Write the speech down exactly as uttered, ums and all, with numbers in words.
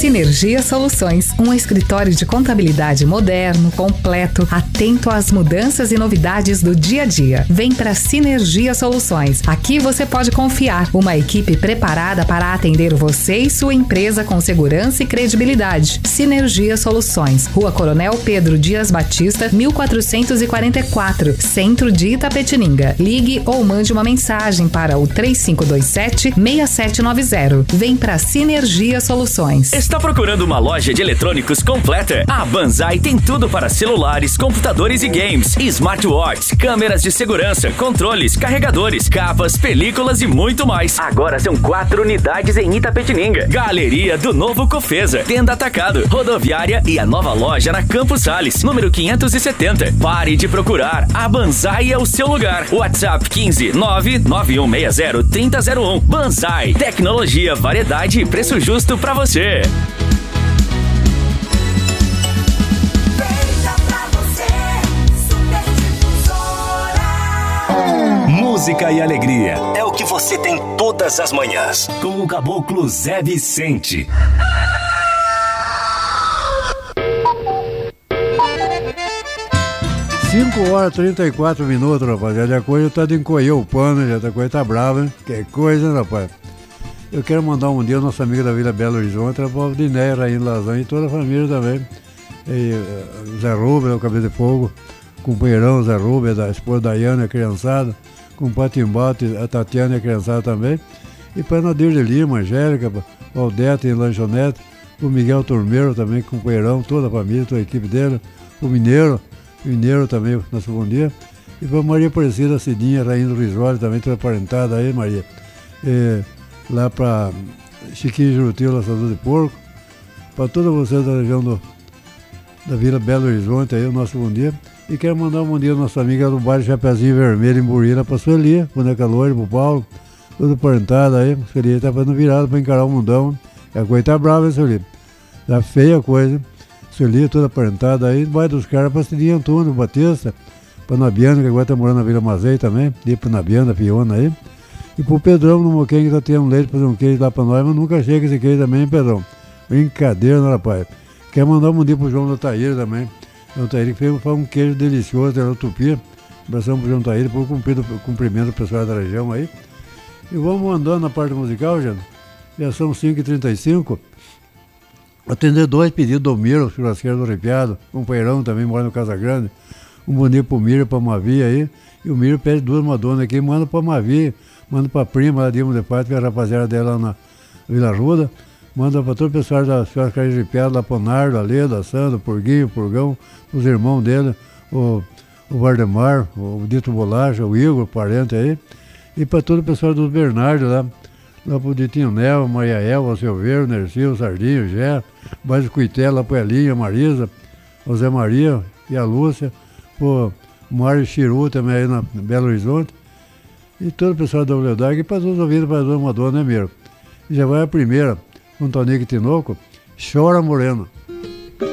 Sinergia Soluções, um escritório de contabilidade moderno, completo, atento às mudanças e novidades do dia a dia. Vem para Sinergia Soluções. Aqui você pode confiar. Uma equipe preparada para atender você e sua empresa com segurança e credibilidade. Sinergia Soluções, Rua Coronel Pedro Dias Batista, mil quatrocentos e quarenta e quatro, Centro de Itapetininga. Ligue ou mande uma mensagem para o três cinco dois sete, seis sete nove zero. Vem para Sinergia Soluções. Está procurando uma loja de eletrônicos completa? A Banzai tem tudo para celulares, computadores e games, smartwatches, câmeras de segurança, controles, carregadores, capas, películas e muito mais. Agora são quatro unidades em Itapetininga. Galeria do Novo Cofesa, Tenda Atacado, Rodoviária e a nova loja na Campos Sales, número quinhentos e setenta. Pare de procurar. A Banzai é o seu lugar. WhatsApp quinze nove nove um seis zero três zero zero um. Banzai, tecnologia, variedade e preço justo para você. Música e alegria é o que você tem todas as manhãs. Com o Caboclo Zé Vicente. cinco horas e trinta e quatro minutos, rapaziada. A coisa tá de encolher o pano, já a coisa tá brava, hein? Que coisa, hein, rapaz? Eu quero mandar um dia ao nosso amigo da Vila Belo Horizonte, a povo de Né, Rainha Lasanha e toda a família também. E, uh, Zé Rubens, o Cabelo de Fogo, companheirão Zé Rubens, a esposa Daiane, a criançada, com o Patimbote, a Tatiana e a criançada também. E para Nadir de Lima, Angélica, Valdete e Lanchonete, o Miguel Turmeiro também, companheirão, toda a família, toda a equipe dele, o Mineiro, Mineiro também, nosso bom dia. E para Maria Aparecida, Cidinha, Rainha do Risório também, toda parentada aí, Maria. E lá para Chiquinho Juruti, laçador de porco. Para todos vocês da região do, da Vila Belo Horizonte, aí, o nosso bom dia. E quero mandar um bom dia à nossa amiga do bairro Chapeuzinho Vermelho, em Burina, para a Sueli, boneca loira, pro Paulo, tudo parentada aí. Sueli tá fazendo virada para encarar o mundão. A coisa tá brava, hein, Sueli? Tá feia a coisa. Sueli, toda parentada aí, vai dos caras para Cidinha Antônio, Batista, para Nabiana, que agora tá morando na Vila Mazei também, e para Nabiana, Fiona aí. E pro Pedrão no Moquém, que tá tendo leite para fazer um queijo lá para nós, mas nunca chega esse queijo também, hein, Pedrão? Brincadeira, né, rapaz? Quer mandar um bom dia pro João da Taíra também. João Taíra que fez um queijo delicioso, era Utopia. Abração pro João Taíra, por cumprimento o pessoal da região aí. E vamos andando na parte musical, gente. Já são cinco e trinta e cinco. Atender dois pedidos do Miro, churrasqueiro do Arrepiado, companheirão também mora no Casa Grande. Um bonito pro Miro e pra Mavi aí. E o Miro pede duas Madonna aqui, manda pra Mavi, manda pra prima lá de Ilmo de Pato, que é a rapaziada dela lá na Vila Ruda. Manda pra todo o pessoal da churrasqueira de Arrepiado, lá pro Nardo, a Leda, a Sandra, o Porguinho, o Purgão, os irmãos dele, o, o Vardemar, o Dito Bolacha, o Igor, parente aí. E pra todo o pessoal do Bernardo lá. Lá pro Ditinho Nel, Maria Elva, o Silveiro, o Nercio, o Sardinho, o Gé, Baixo Cuitela, a Poelinha, a Marisa, o Zé Maria e a Lúcia, o Mário Chiru também aí na Belo Horizonte, e todo o pessoal da Oledag, e para todos os ouvidos, para a Dona Madonna, né, Miro? E já vai a primeira, com o Tonico Tinoco, Chora Moreno.